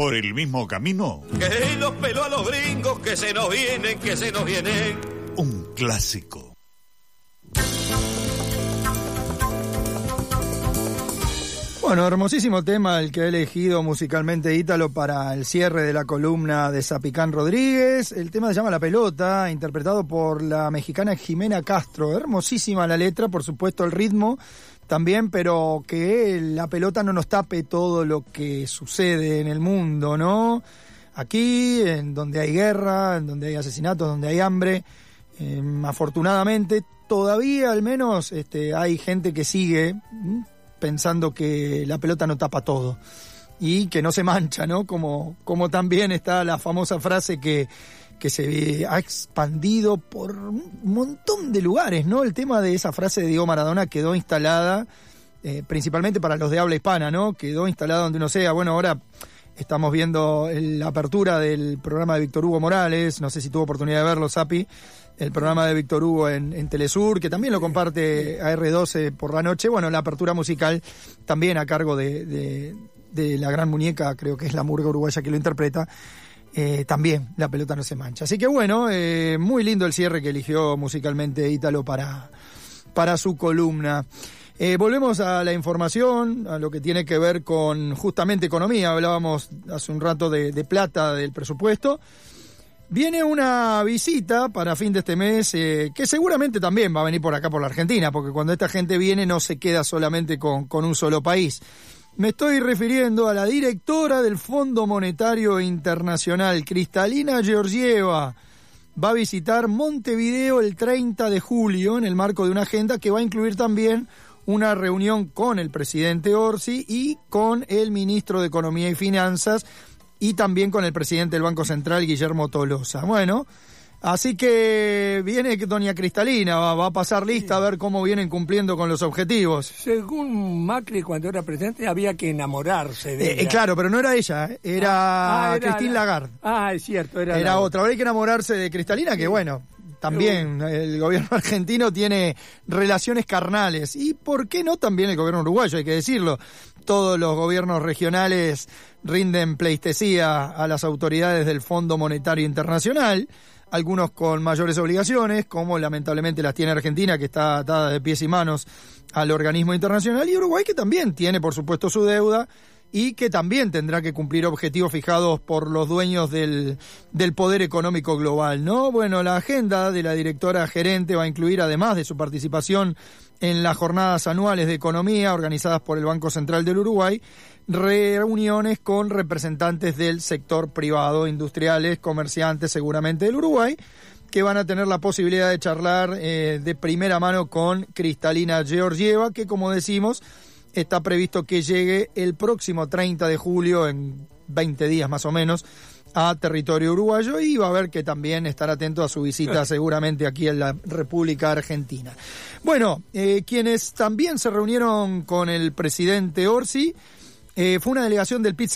por el mismo camino. Que nos peló a los gringos, que se nos vienen. Un clásico. Bueno, hermosísimo tema el que ha elegido musicalmente Ítalo para el cierre de la columna de Zapicán Rodríguez. El tema se llama La Pelota, interpretado por la mexicana Jimena Castro. Hermosísima la letra, por supuesto el ritmo también, pero que la pelota no nos tape todo lo que sucede en el mundo, ¿no? Aquí, en donde hay guerra, en donde hay asesinatos, donde hay hambre, afortunadamente todavía al menos hay gente que sigue pensando que la pelota no tapa todo y que no se mancha, ¿no? Como también está la famosa frase que se ha expandido por un montón de lugares, ¿no? El tema de esa frase de Diego Maradona quedó instalada, principalmente para los de habla hispana, ¿no? Quedó instalada donde uno sea. Bueno, ahora estamos viendo la apertura del programa de Víctor Hugo Morales, no sé si tuvo oportunidad de verlo, Sapi, el programa de Víctor Hugo en Telesur, que también lo comparte a R12 por la noche. Bueno, la apertura musical también a cargo de la gran muñeca, creo que es la murga uruguaya que lo interpreta. También la pelota no se mancha. Así que bueno, muy lindo el cierre que eligió musicalmente Ítalo para su columna. Volvemos a la información, a lo que tiene que ver con justamente economía. Hablábamos hace un rato de plata, del presupuesto. Viene una visita para fin de este mes, que seguramente también va a venir por acá, por la Argentina, porque cuando esta gente viene no se queda solamente con un solo país. Me estoy refiriendo a la directora del Fondo Monetario Internacional, Kristalina Georgieva. Va a visitar Montevideo el 30 de julio en el marco de una agenda que va a incluir también una reunión con el presidente Orsi y con el ministro de Economía y Finanzas y también con el presidente del Banco Central, Guillermo Tolosa. Bueno, así que viene doña Kristalina, va a pasar lista a ver cómo vienen cumpliendo con los objetivos. Según Macri, cuando era presidente, había que enamorarse de ella. Claro, pero no era ella, era Christine Lagarde. Es cierto, era otra. Ahora hay que enamorarse de Kristalina, que bueno, también el gobierno argentino tiene relaciones carnales. Y por qué no también el gobierno uruguayo, hay que decirlo. Todos los gobiernos regionales rinden pleitesía a las autoridades del Fondo Monetario Internacional, algunos con mayores obligaciones, como lamentablemente las tiene Argentina, que está atada de pies y manos al organismo internacional, y Uruguay, que también tiene, por supuesto, su deuda, y que también tendrá que cumplir objetivos fijados por los dueños del poder económico global, ¿no? Bueno, la agenda de la directora gerente va a incluir, además de su participación en las jornadas anuales de economía organizadas por el Banco Central del Uruguay, reuniones con representantes del sector privado, industriales, comerciantes seguramente del Uruguay, que van a tener la posibilidad de charlar de primera mano con Kristalina Georgieva, que, como decimos, está previsto que llegue el próximo 30 de julio, en 20 días más o menos, a territorio uruguayo, y va a haber que también estar atento a su visita seguramente aquí en la República Argentina. Bueno, quienes también se reunieron con el presidente Orsi fue una delegación del PIT